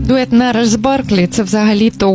Дует Нарлс Барклі – це взагалі-то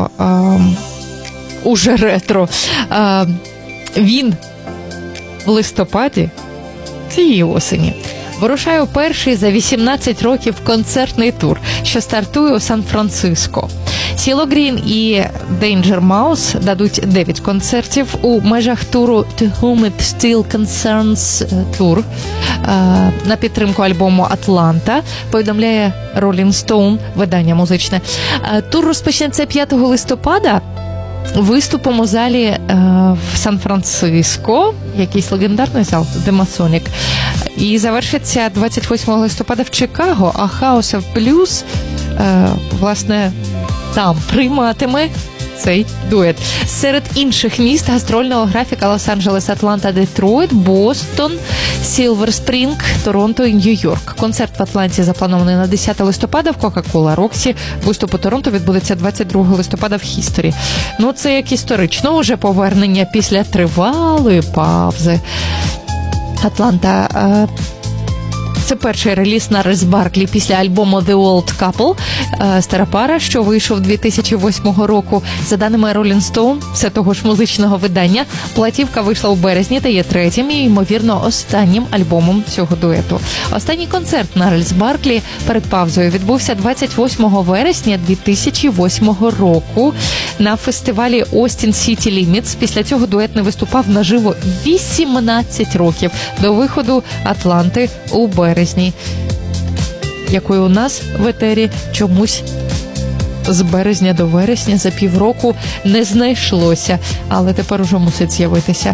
уже ретро. Він в листопаді цієї осені вирушає у перший за 18 років концертний тур, що стартує у Сан-Франциско. Сіло Грін і Danger Mouse дадуть 9 концертів у межах туру To Whom It Still Concerns Tour на підтримку альбому «Атланта», повідомляє Rolling Stone, видання музичне. Тур розпочнеться 5 листопада виступом у залі в Сан-Франциско, якийсь легендарний зал, The Masonic, і завершиться 28 листопада в Чикаго, а House of Blues, власне, там прийматиме цей дует. Серед інших міст гастрольного графіка Лос-Анджелес, Атланта, Детройт, Бостон, Сілвер Спрінг, Торонто і Нью-Йорк. Концерт в Атланті запланований на 10 листопада в Кока-Кола Роксі. Виступ у Торонто відбудеться 22 листопада в Хісторі. Ну, це як історично уже повернення після тривалої паузи. Атланта це перший реліз Нарлс Барклі після альбому The Old Couple, стара пара, що вийшов 2008 року. За даними Rolling Stone, все того ж музичного видання, платівка вийшла у березні та є третім і, ймовірно, останнім альбомом цього дуету. Останній концерт Нарлс Барклі перед паузою відбувся 28 вересня 2008 року на фестивалі Austin City Limits. Після цього дует не виступав наживо 18 років до виходу Атланти у березні, якої у нас в етері чомусь з березня до вересня за півроку не знайшлося, але тепер уже мусить з'явитися.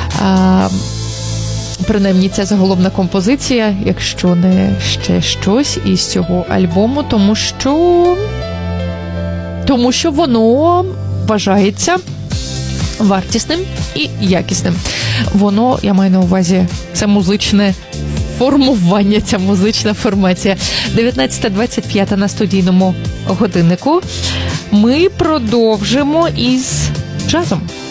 Принаймні, це заголовна композиція, якщо не ще щось із цього альбому, тому що воно вважається вартісним і якісним. Воно, я маю на увазі, це музичне формування, ця музична формація. 19:25 на студійному годиннику. Ми продовжимо із джазом.